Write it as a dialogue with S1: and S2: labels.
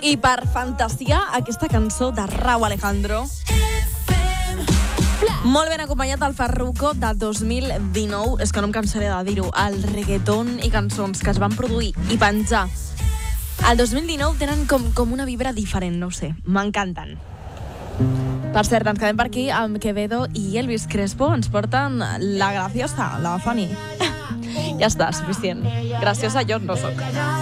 S1: I per fantasiar, aquesta cançó de Rauw Alejandro. Molt ben acompanyat al Farruko de 2019, és que no em cansaré de dir-ho, el reggaeton i cançons que es van produir i penjar el 2019 tenen com una vibra diferent, no ho sé, m'encanten. Per cert, ens quedem per aquí amb Quevedo i Elvis Crespo, ens porten la graciosa, la funny. Ja està, suficient. Graciosa jo no soc.